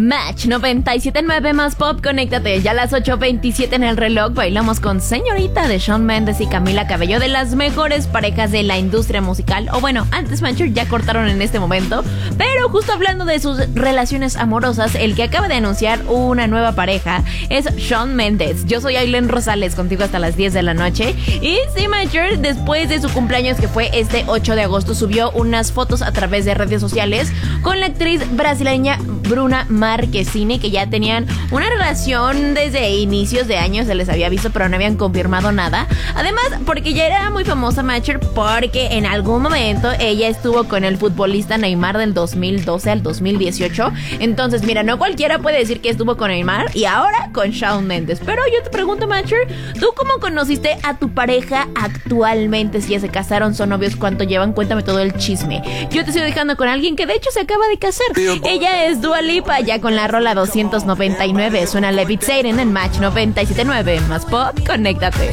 Match 97.9 más pop, conéctate. Ya a las 8:27 en el reloj bailamos con Señorita de Shawn Mendes y Camila Cabello, de las mejores parejas de la industria musical. O bueno, antes Matcher ya cortaron en este momento, pero justo hablando de sus relaciones amorosas, el que acaba de anunciar una nueva pareja es Shawn Mendes. Yo soy Aileen Rosales, contigo hasta las 10 de la noche. Y sí, Matcher, después de su cumpleaños, que fue este 8 de agosto, subió unas fotos a través de redes sociales con la actriz brasileña Bruna Marquezine, que ya tenían una relación desde inicios de años, se les había visto, pero no habían confirmado nada. Además, porque ya era muy famosa Matcher, porque en algún momento ella estuvo con el futbolista Neymar del 2012 al 2018. Entonces, mira, no cualquiera puede decir que estuvo con Neymar y ahora con Shawn Mendes. Pero yo te pregunto, Matcher, ¿tú cómo conociste a tu pareja actualmente? Si ya se casaron, son novios, ¿cuánto llevan? Cuéntame todo el chisme. Yo te estoy dejando con alguien que de hecho se acaba de casar. Ella es Dua Lipa, ya con la rola 299. Suena Levitating en Match 97.9 más pop, conéctate.